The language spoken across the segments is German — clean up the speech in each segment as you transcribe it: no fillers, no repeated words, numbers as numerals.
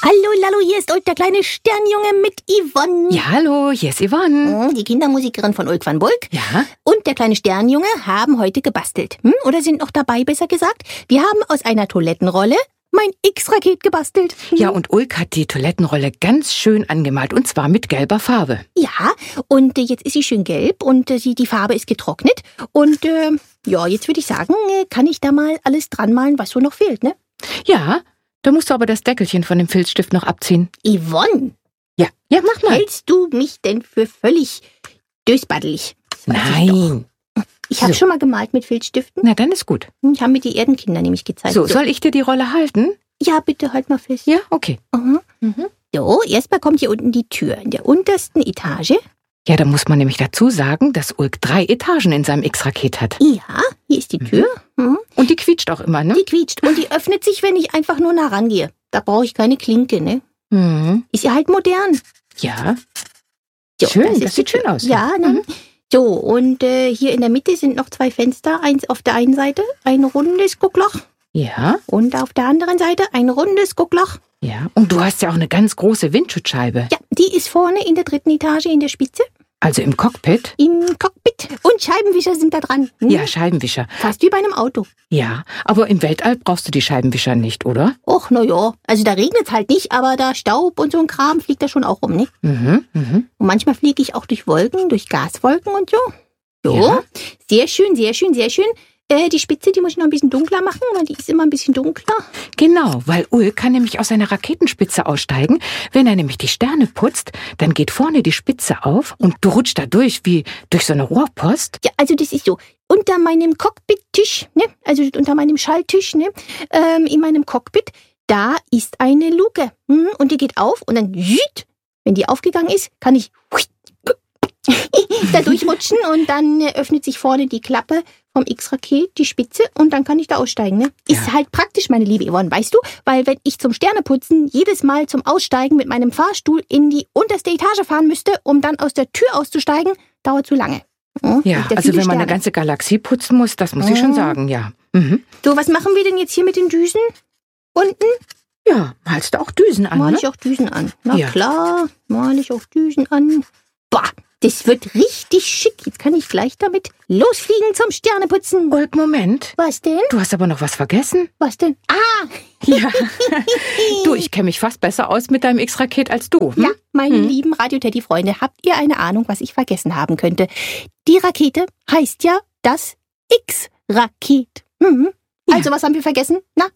Hallo Lalo, hier ist Ulk, der kleine Sternjunge mit Yvonne. Ja, hallo, hier ist Yvonne. Die Kindermusikerin von Ulk van Bulk. Ja? Und der kleine Sternjunge haben heute gebastelt. Oder sind noch dabei, besser gesagt. Wir haben aus einer Toilettenrolle mein X-Raket gebastelt. Ja, und Ulk hat die Toilettenrolle ganz schön angemalt, und zwar mit gelber Farbe. Ja, und jetzt ist sie schön gelb und die Farbe ist getrocknet. Und jetzt würde ich sagen, kann ich da mal alles dran malen, was so noch fehlt, ne? Ja, da musst du aber das Deckelchen von dem Filzstift noch abziehen. Yvonne! Ja, mach mal. Hältst du mich denn für völlig dösbaddelig? Nein. Ich habe schon mal gemalt mit Filzstiften. Na, dann ist gut. Ich habe mir die Erdenkinder nämlich gezeigt. So, soll ich dir die Rolle halten? Ja, bitte, halt mal fest. Ja, okay. So, erstmal kommt hier unten die Tür in der untersten Etage. Ja, da muss man nämlich dazu sagen, dass Ulk 3 Etagen in seinem X-Raket hat. Ja, hier ist die Tür. Und die quietscht auch immer, ne? Die quietscht und die öffnet sich, wenn ich einfach nur nah rangehe. Da brauche ich keine Klinke, ne? Ist ja halt modern. Ja. So, Schön, das sieht schön aus. Ja, ne? So, und hier in der Mitte sind noch 2 Fenster. Eins auf der einen Seite, ein rundes Guckloch. Ja. Und auf der anderen Seite ein rundes Guckloch. Ja. Und du hast ja auch eine ganz große Windschutzscheibe. Ja, die ist vorne in der 3. Etage in der Spitze. Also im Cockpit? Im Cockpit. Und Scheibenwischer sind da dran. Ja, Scheibenwischer. Fast wie bei einem Auto. Ja, aber im Weltall brauchst du die Scheibenwischer nicht, oder? Och, na ja. Also da regnet es halt nicht, aber da Staub und so ein Kram fliegt da schon auch rum, ne? Und manchmal fliege ich auch durch Wolken, durch Gaswolken und so. So, Ja. Sehr schön, sehr schön, sehr schön. Die Spitze, die muss ich noch ein bisschen dunkler machen, weil die ist immer ein bisschen dunkler. Genau, weil Ulk kann nämlich aus seiner Raketenspitze aussteigen. Wenn er nämlich die Sterne putzt, dann geht vorne die Spitze auf und du rutschst da durch wie durch so eine Rohrpost. Ja, also das ist so. Unter meinem Cockpit-Tisch, ne? Also unter meinem Schalltisch, ne? In meinem Cockpit, da ist eine Luke. Und die geht auf und dann, wenn die aufgegangen ist, kann ich da durchrutschen und dann öffnet sich vorne die Klappe vom X-Raket, die Spitze, und dann kann ich da aussteigen, ne? Ist halt praktisch, meine liebe Yvonne, weißt du? Weil wenn ich zum Sterneputzen jedes Mal zum Aussteigen mit meinem Fahrstuhl in die unterste Etage fahren müsste, um dann aus der Tür auszusteigen, dauert zu lange. Ja, also wenn man eine ganze Galaxie putzen muss, das muss ich schon sagen, ja. So, was machen wir denn jetzt hier mit den Düsen? Unten? Ja, malst du auch Düsen an, Mal ne? ich auch Düsen an. Na Ja. klar, mal ich auch Düsen an. Boah, das wird richtig schick. Jetzt kann ich gleich damit losfliegen zum Sterneputzen. Ulk, Moment. Was denn? Du hast aber noch was vergessen. Was denn? Ah, Ja. Du, ich kenne mich fast besser aus mit deinem X-Raket als du. ja, meine lieben Radio-Teddy-Freunde, habt ihr eine Ahnung, was ich vergessen haben könnte? Die Rakete heißt ja das X-Raket. Also, was haben wir vergessen? Na.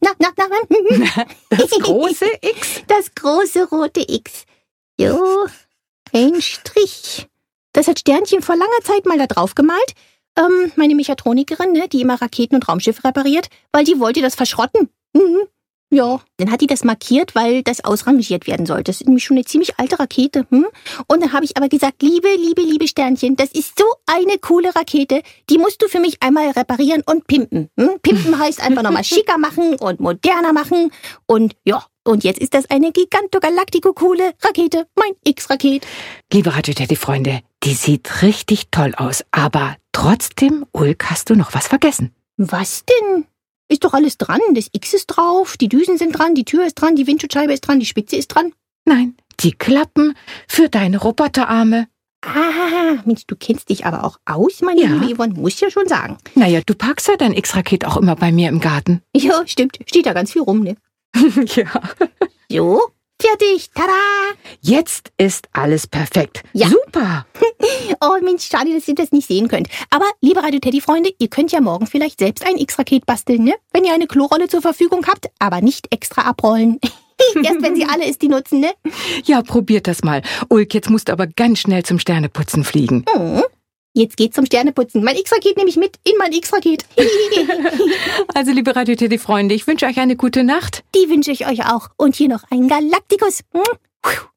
Das große X. Das große rote X. Jo, ein Strich. Das hat Sternchen vor langer Zeit mal da drauf gemalt. Meine Mechatronikerin, ne, die immer Raketen und Raumschiffe repariert, weil die wollte das verschrotten. Ja, dann hat die das markiert, weil das ausrangiert werden sollte. Das ist nämlich schon eine ziemlich alte Rakete. Und dann habe ich aber gesagt, liebe Sternchen, das ist so eine coole Rakete, die musst du für mich einmal reparieren und pimpen. Pimpen heißt einfach nochmal schicker machen und moderner machen. Und ja, und jetzt ist das eine gigantogalactico-coole Rakete, mein X-Raket. Liebe Radio-Teddy-Freunde, die sieht richtig toll aus. Aber trotzdem, Ulk, hast du noch was vergessen. Was denn? Ist doch alles dran. Das X ist drauf, die Düsen sind dran, die Tür ist dran, die Windschutzscheibe ist dran, die Spitze ist dran. Nein, die Klappen für deine Roboterarme. Ah, Mensch, du kennst dich aber auch aus, meine Ja. liebe Yvonne, muss ich ja schon sagen. Naja, du packst ja dein X-Raket auch immer bei mir im Garten. Ja, stimmt. Steht da ganz viel rum, ne? Ja. So, fertig. Tada! Jetzt ist alles perfekt. Ja. Super. Oh Mensch, schade, dass ihr das nicht sehen könnt. Aber, liebe Radio-Teddy-Freunde, ihr könnt ja morgen vielleicht selbst ein X-Raket basteln, ne? Wenn ihr eine Klorolle zur Verfügung habt, aber nicht extra abrollen. Erst wenn sie alle ist, die nutzen, ne? Ja, probiert das mal. Ulk, jetzt musst du aber ganz schnell zum Sterneputzen fliegen. Jetzt geht's zum Sterneputzen. Mein X-Raket nehme ich mit in mein X-Raket. Also, liebe Radio-Teddy-Freunde, ich wünsche euch eine gute Nacht. Die wünsche ich euch auch. Und hier noch ein Galaktikus.